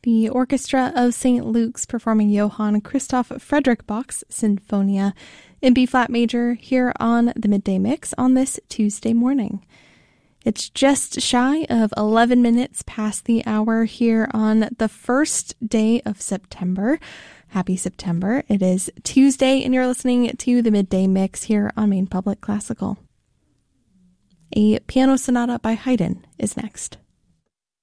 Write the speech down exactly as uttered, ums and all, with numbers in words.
The Orchestra of Saint Luke's performing Johann Christoph Friedrich Bach's Sinfonia in B-flat major here on the Midday Mix on this Tuesday morning. It's just shy of eleven minutes past the hour here on the first day of September. Happy September. It is Tuesday and you're listening to the Midday Mix here on Maine Public Classical. A piano sonata by Haydn is next.